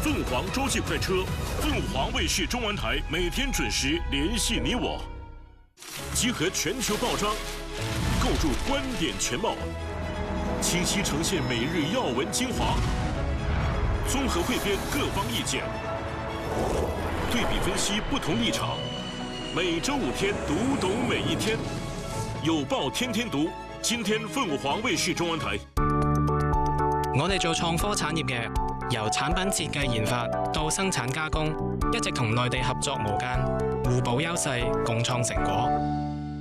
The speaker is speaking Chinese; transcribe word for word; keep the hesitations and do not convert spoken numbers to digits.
凤凰洲际快车，凤凰卫视中文台每天准时联系你我，集合全球报章，构筑观点全貌，清晰呈现每日要闻精华，综合汇编各方意见，对比分析不同立场。每周五天，读懂每一天，有报天天讀。今天鳳凰衛視中文台。 我哋做創科產業嘅，由產品設計研發到生產加工，一直同內地合作無間，互補優勢，共創成果。